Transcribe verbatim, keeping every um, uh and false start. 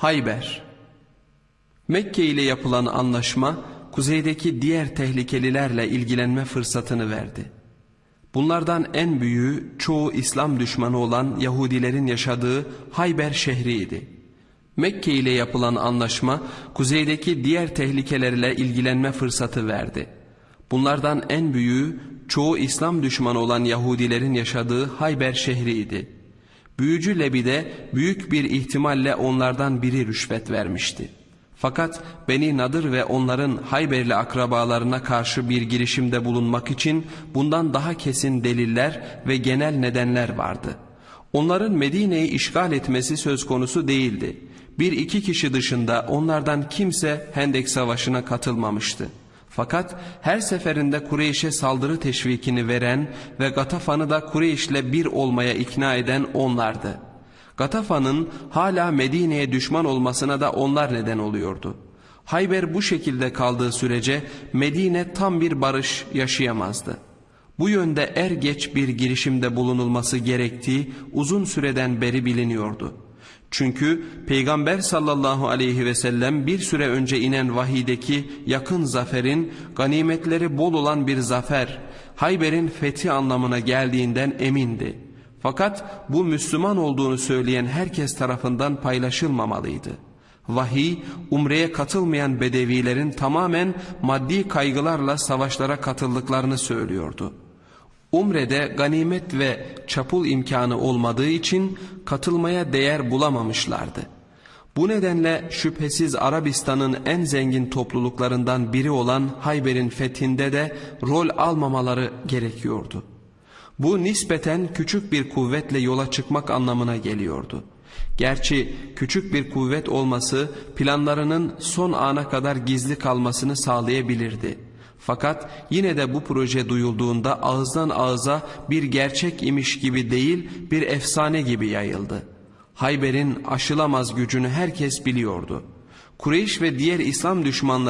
Hayber. Mekke ile yapılan anlaşma, kuzeydeki diğer tehlikelilerle ilgilenme fırsatını verdi. Bunlardan en büyüğü çoğu İslam düşmanı olan Yahudilerin yaşadığı Hayber şehriydi. Mekke ile yapılan anlaşma, kuzeydeki diğer tehlikelerle ilgilenme fırsatı verdi. Bunlardan en büyüğü çoğu İslam düşmanı olan Yahudilerin yaşadığı Hayber şehriydi. Büyücü Lebide büyük bir ihtimalle onlardan biri rüşvet vermişti. Fakat Beni Nadır ve onların Hayberli akrabalarına karşı bir girişimde bulunmak için bundan daha kesin deliller ve genel nedenler vardı. Onların Medine'yi işgal etmesi söz konusu değildi. Bir iki kişi dışında onlardan kimse Hendek Savaşı'na katılmamıştı. Fakat her seferinde Kureyş'e saldırı teşvikini veren ve Gatafan'ı da Kureyş'le bir olmaya ikna eden onlardı. Gatafan'ın hala Medine'ye düşman olmasına da onlar neden oluyordu. Hayber bu şekilde kaldığı sürece Medine tam bir barış yaşayamazdı. Bu yönde er geç bir girişimde bulunulması gerektiği uzun süreden beri biliniyordu. Çünkü Peygamber sallallahu aleyhi ve sellem bir süre önce inen vahiydeki yakın zaferin ganimetleri bol olan bir zafer, Hayber'in fethi anlamına geldiğinden emindi. Fakat bu Müslüman olduğunu söyleyen herkes tarafından paylaşılmamalıydı. Vahiy, umreye katılmayan Bedevilerin tamamen maddi kaygılarla savaşlara katıldıklarını söylüyordu. Umre'de ganimet ve çapul imkanı olmadığı için katılmaya değer bulamamışlardı. Bu nedenle şüphesiz Arabistan'ın en zengin topluluklarından biri olan Hayber'in fethinde de rol almamaları gerekiyordu. Bu nispeten küçük bir kuvvetle yola çıkmak anlamına geliyordu. Gerçi küçük bir kuvvet olması planlarının son ana kadar gizli kalmasını sağlayabilirdi. Fakat yine de bu proje duyulduğunda ağızdan ağıza bir gerçek imiş gibi değil, bir efsane gibi yayıldı. Hayber'in aşılamaz gücünü herkes biliyordu. Kureyş ve diğer İslam düşmanları